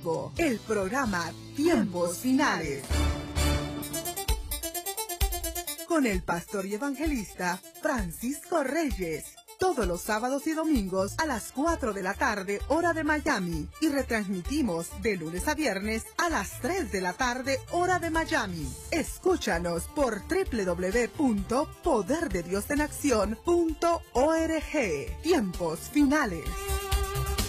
contigo, el programa Tiempos Finales. Con el pastor y evangelista Francisco Reyes. Todos los sábados y domingos a las 4 de la tarde, hora de Miami. Y retransmitimos de lunes a viernes a las 3 de la tarde, hora de Miami. Escúchanos por www.poderdediosenaccion.org. Tiempos Finales.